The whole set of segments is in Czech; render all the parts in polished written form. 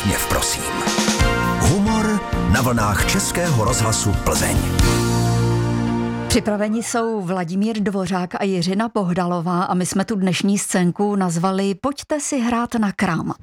úsměv, prosím. Humor na vlnách Českého rozhlasu Plzeň. Připraveni jsou Vladimír Dvořák a Jiřina Bohdalová a my jsme tu dnešní scénku nazvali Pojďte si hrát na krám.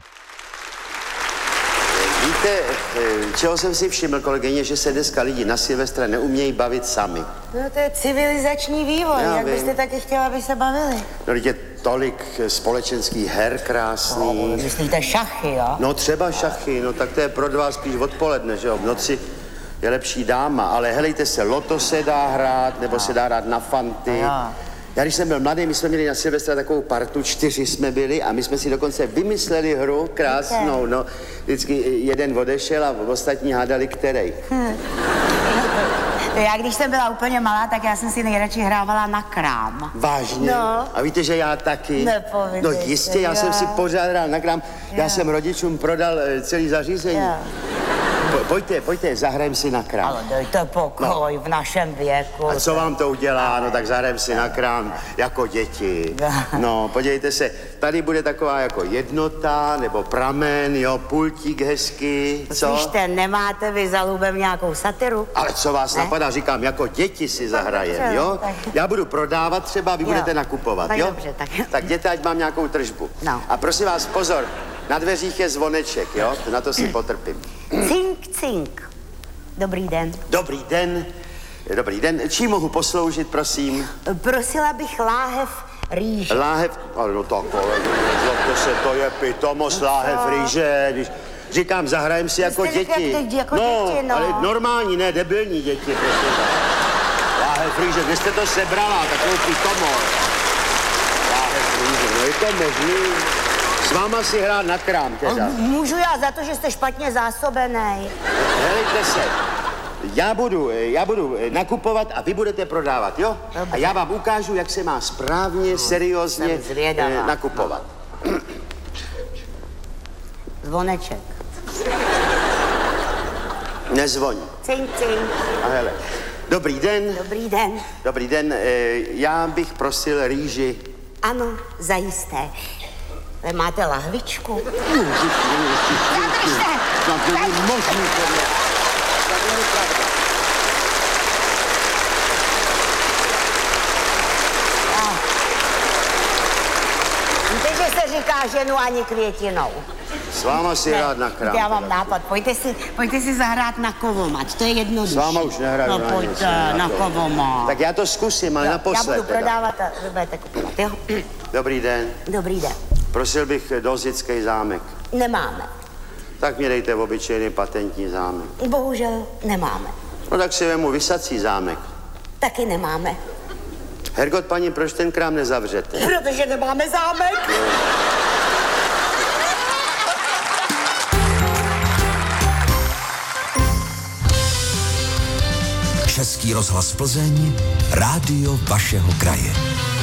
Víte, čeho jsem si všiml, kolegyně, že se dneska lidi na Silvestra neumějí bavit sami. No to je civilizační vývoj, jak byste taky chtěla, aby se bavili? No, je tolik společenských her krásných. No, myslíte šachy, jo? No třeba šachy, no tak to je pro vás spíš odpoledne, že jo, v noci je lepší dáma, ale helejte se, loto se dá hrát, nebo se dá hrát na fanty. Já když jsem byl mladý, my jsme měli na Silvestra takovou partu, 4 jsme byli a my jsme si dokonce vymysleli hru krásnou, no. Vždycky jeden odešel a ostatní hádali kterej. Já když jsem byla úplně malá, tak já jsem si nejradši hrávala na krám. Vážně? No. A víte, že já taky? Nepovídejte. No jistě, já jsem si pořád hrál na krám. Já jsem rodičům prodal celý zařízení. Pojďte, zahrajeme si na krám. Ale dejte pokoj, v našem věku. A co vám to udělá? No tak zahrajeme si na krám jako děti. No, podívejte se, tady bude taková jako jednota, nebo pramen, jo, pultík hezky, co? Slyšte, nemáte vy za lubem nějakou satiru? Ale co vás napadá, říkám, jako děti si zahrajem, jo? Já budu prodávat třeba, vy budete nakupovat, tak jo? Dobře, tak. Tak jděte, ať mám nějakou tržbu. No. A prosím vás, pozor, na dveřích je zvoneček, jo? Na to si potrpím. Cink, cink. Dobrý den. Dobrý den. Dobrý den. Čím mohu posloužit, prosím? Prosila bych láhev rýže. Láhev? Ale no takové, to je pitomost, láhev rýže. Když říkám, zahrajem si jako děti. Jako děti, no. Ale normální, ne debilní děti, prosím. Láhev rýže, kde jste to sebrala, takovou pitomost? Láhev rýže, no je to možný. S váma si hrát na krám, teda. Můžu já za to, že jste špatně zásobený? Helejte se, já budu nakupovat a vy budete prodávat, jo? Dobře. A já vám ukážu, jak se má správně, seriózně nakupovat. Zvoneček. Nezvoní. Cink, cink. A hele, dobrý den. Dobrý den. Dobrý den, já bych prosil rýži. Ano, zajisté. Vy máte lahvičku? Zadržte! To není možný, tohle. To není pravda. Víte, že se říká ženu ani květinou. S váma si hrát na krám. Já mám nápad. Pojďte si zahrát na kovomat. To je jednodušší. S váma už nehraju no, pojďte na kovomat. Tak já to zkusím, ale naposled. Já budu prodávat a vy budete kupovat, jo? Dobrý den. Dobrý den. Prosil bych Dozický zámek. Nemáme. Tak mi dejte obyčejný patentní zámek. Bohužel nemáme. No tak si vemu Vysací zámek. Taky nemáme. Hergot, paní, proč ten krám nezavřete? Protože nemáme zámek. Český rozhlas Plzeň, rádio vašeho kraje.